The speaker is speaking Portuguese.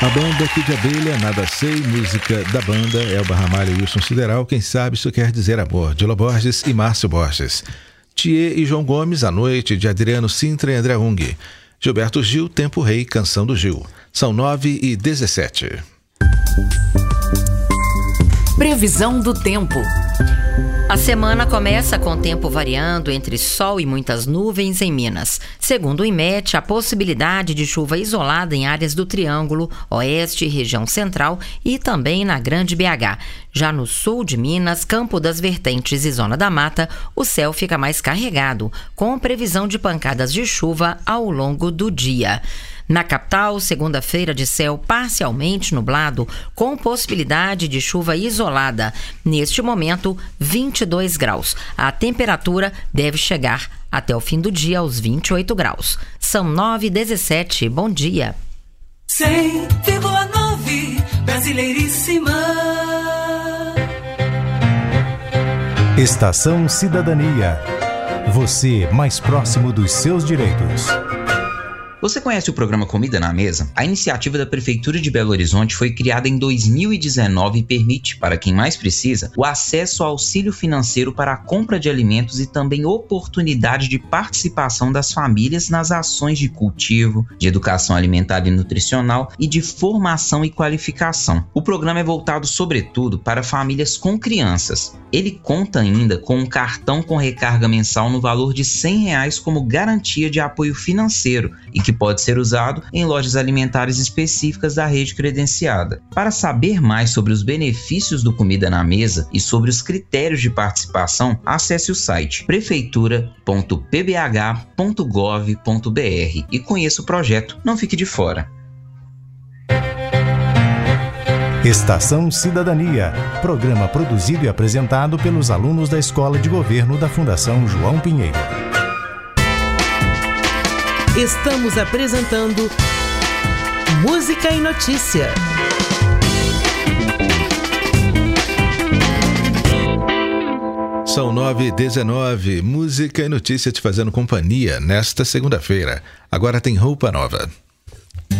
A banda Kid Abelha, Nada Sei, música da banda Elba Ramalho e Wilson Sideral, Quem Sabe Isso Quer Dizer Amor, de Lô Borges e Márcio Borges. Thier e João Gomes, A Noite, de Adriano Sintra e André Ung. Gilberto Gil, Tempo Rei, Canção do Gil. São 9h17. Previsão do tempo. A semana começa com tempo variando entre sol e muitas nuvens em Minas. Segundo o IMET, a possibilidade de chuva isolada em áreas do Triângulo, Oeste e região central e também na Grande BH. Já no sul de Minas, Campo das Vertentes e Zona da Mata, o céu fica mais carregado, com previsão de pancadas de chuva ao longo do dia. Na capital, segunda-feira de céu parcialmente nublado, com possibilidade de chuva isolada. Neste momento, 22 graus. A temperatura deve chegar até o fim do dia aos 28 graus. São 9h17. Bom dia. 100,9 Brasileiríssima. Estação Cidadania. Você mais próximo dos seus direitos. Você conhece o programa Comida na Mesa? A iniciativa da Prefeitura de Belo Horizonte foi criada em 2019 e permite, para quem mais precisa, o acesso ao auxílio financeiro para a compra de alimentos e também oportunidade de participação das famílias nas ações de cultivo, de educação alimentar e nutricional e de formação e qualificação. O programa é voltado, sobretudo, para famílias com crianças. Ele conta ainda com um cartão com recarga mensal no valor de R$100 como garantia de apoio financeiro e que pode ser usado em lojas alimentares específicas da rede credenciada. Para saber mais sobre os benefícios do Comida na Mesa e sobre os critérios de participação, acesse o site prefeitura.pbh.gov.br e conheça o projeto. Não fique de fora. Estação Cidadania, programa produzido e apresentado pelos alunos da Escola de Governo da Fundação João Pinheiro. Estamos apresentando Música e Notícia. São 9h19, Música e Notícia te fazendo companhia nesta segunda-feira. Agora tem roupa nova.